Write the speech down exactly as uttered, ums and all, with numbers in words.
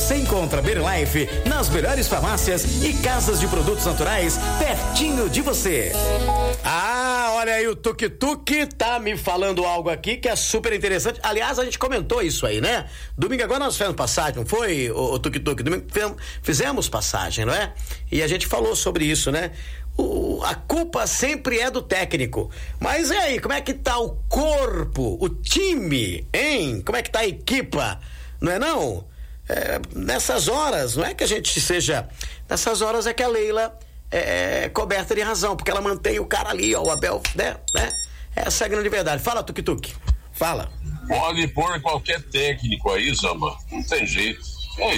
Você encontra Berlife nas melhores farmácias e casas de produtos naturais pertinho de você. Ah, olha aí, o Tuk Tuk tá me falando algo aqui que é super interessante. Aliás, a gente comentou isso aí, né? Domingo agora nós fizemos passagem, não foi, o, o Tuk Tuk? Domingo fizemos passagem, não é? E a gente falou sobre isso, né? O, a culpa sempre é do técnico. Mas e aí, como é que tá o corpo, o time, hein? Como é que tá a equipa? Não é não? É, nessas horas, não é que a gente seja... Nessas horas é que a Leila é, é coberta de razão, porque ela mantém o cara ali, ó, o Abel, né? né? Essa é a grande verdade. Fala, Tuk Tuk. Fala. Pode pôr qualquer técnico aí, Zamba. Não tem jeito.